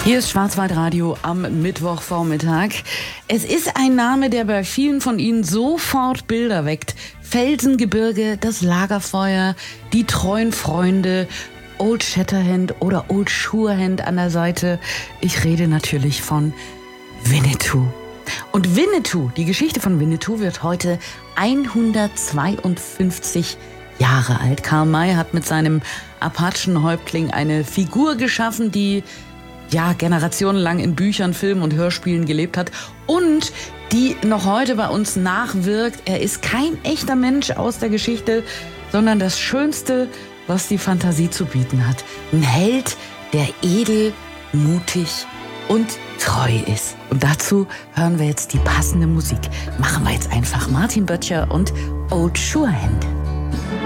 Hier ist Schwarzwaldradio am Mittwochvormittag. Es ist ein Name, der bei vielen von Ihnen sofort Bilder weckt. Felsengebirge, das Lagerfeuer, die treuen Freunde, Old Shatterhand oder Old Surehand an der Seite. Ich rede natürlich von Winnetou. Und Winnetou, die Geschichte von Winnetou wird heute 152 Jahre alt. Karl May hat mit seinem Apachenhäuptling eine Figur geschaffen, die generationenlang in Büchern, Filmen und Hörspielen gelebt hat und die noch heute bei uns nachwirkt. Er ist kein echter Mensch aus der Geschichte, sondern das Schönste, was die Fantasie zu bieten hat. Ein Held, der edel, mutig und treu ist. Und dazu hören wir jetzt die passende Musik. Machen wir jetzt einfach Martin Böttcher und Old Surehand.